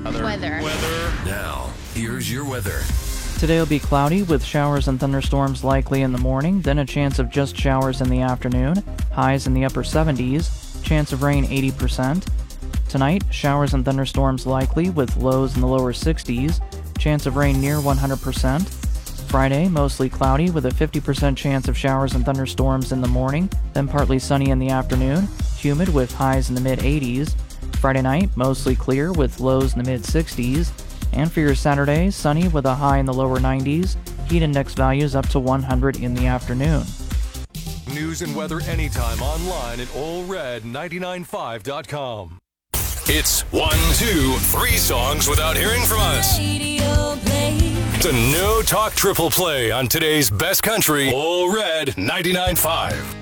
Weather. Now, here's your weather. Today will be cloudy with showers and thunderstorms likely in the morning, then a chance of just showers in the afternoon, highs in the upper 70s, chance of rain 80%. Tonight, showers and thunderstorms likely with lows in the lower 60s, chance of rain near 100%. Friday, mostly cloudy with a 50% chance of showers and thunderstorms in the morning, then partly sunny in the afternoon, humid with highs in the mid-80s. Friday night, mostly clear with lows in the mid-60s. And for your Saturday, sunny with a high in the lower 90s, heat index values up to 100 in the afternoon. News and weather anytime online at allred995.com. It's 1, 2, 3 songs without hearing from us. It's a no-talk triple play on today's best country, All Red 99.5.